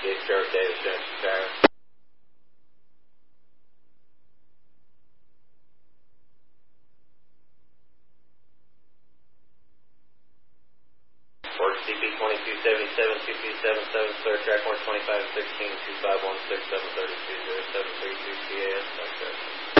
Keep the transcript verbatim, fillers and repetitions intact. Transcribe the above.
Dave Sharp, Davis, Genesis Tire. Work C P twenty-two seventy-seven, two two seven seven, clear track one twenty-five sixteen, two five one six, seven three two zero, seven three two C A S,